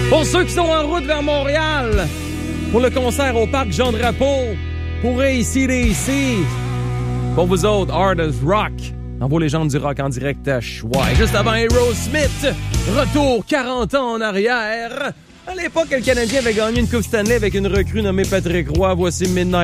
Pour ceux qui sont en route vers Montréal, pour le concert au Parc Jean-Drapeau, pour AC/DC, pour vous autres, Hard as Rock, dans vos légendes du rock en direct à Choix. Et juste avant Aerosmith, retour 40 ans en arrière. À l'époque, le Canadien avait gagné une Coupe Stanley avec une recrue nommée Patrick Roy. Voici Midnight